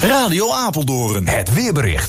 Radio Apeldoorn. Het weerbericht.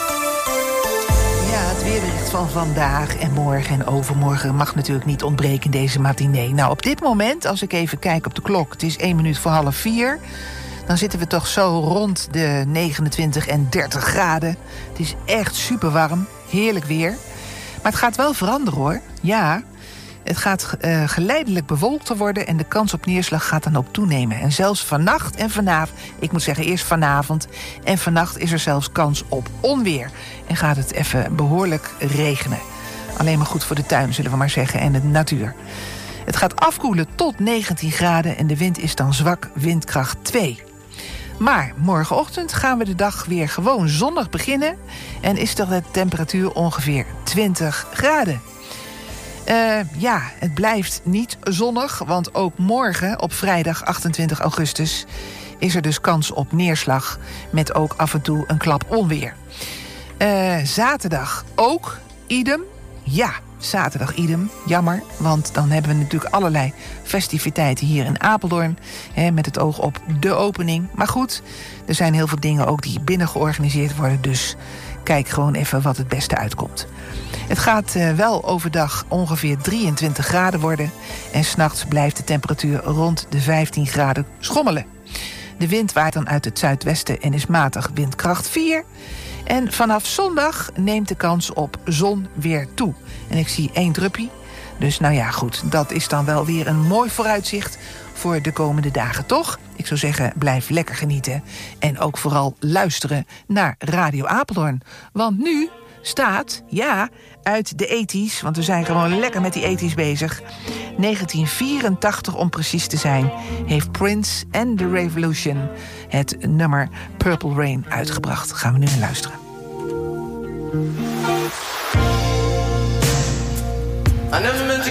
Ja, het weerbericht van vandaag en morgen en overmorgen mag natuurlijk niet ontbreken in deze matinee. Nou, op dit moment, als ik even kijk op de klok, het is 1 minuut voor 3:30... dan zitten we toch zo rond de 29 en 30 graden. Het is echt super warm, heerlijk weer. Maar het gaat wel veranderen, hoor. Ja, het gaat geleidelijk bewolkter worden en de kans op neerslag gaat dan ook toenemen. En zelfs vannacht en vanavond, ik moet zeggen eerst vanavond en vannacht is er zelfs kans op onweer. En gaat het even behoorlijk regenen. Alleen maar goed voor de tuin, zullen we maar zeggen, en de natuur. Het gaat afkoelen tot 19 graden en de wind is dan zwak, windkracht 2. Maar morgenochtend gaan we de dag weer gewoon zonnig beginnen en is de temperatuur ongeveer 20 graden. Ja, het blijft niet zonnig, want ook morgen op vrijdag 28 augustus... is er dus kans op neerslag met ook af en toe een klap onweer. Zaterdag ook idem. Ja, zaterdag idem. Jammer, want dan hebben we natuurlijk allerlei festiviteiten hier in Apeldoorn. Met het oog op de opening. Maar goed, er zijn heel veel dingen ook die binnen georganiseerd worden. Dus kijk gewoon even wat het beste uitkomt. Het gaat wel overdag ongeveer 23 graden worden. En 's nachts blijft de temperatuur rond de 15 graden schommelen. De wind waait dan uit het zuidwesten en is matig, windkracht 4. En vanaf zondag neemt de kans op zon weer toe. En ik zie 1 druppie. Dus nou ja, goed, dat is dan wel weer een mooi vooruitzicht voor de komende dagen, toch? Ik zou zeggen, blijf lekker genieten. En ook vooral luisteren naar Radio Apeldoorn. Want nu staat, ja, uit de 80's... want we zijn gewoon lekker met die 80's bezig. 1984 om precies te zijn, heeft Prince and the Revolution het nummer Purple Rain uitgebracht. Gaan we nu naar luisteren.